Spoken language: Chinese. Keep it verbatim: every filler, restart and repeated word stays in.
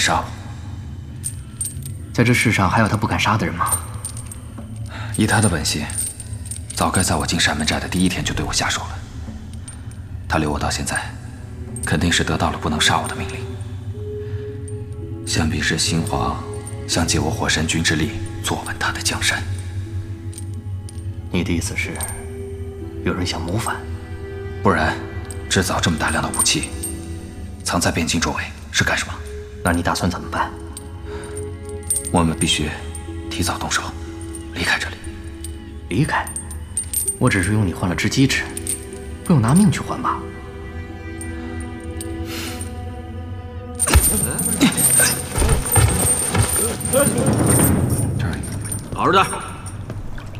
杀我。 在这世上还有他不敢杀的人吗？ 以他的本性，早该在我进闪门寨的第一天就对我下手了。他留我到现在，肯定是得到了不能杀我的命令。想必是新皇想借我火神君之力坐稳他的江山。 你的意思是，有人想谋反？ 不然，制造这么大量的武器，藏在边境周围是干什么？ 那你打算怎么办？ 我们必须提早动手，离开这里。 离开？我只是用你换了只鸡翅，不用拿命去换吧？ 好着点。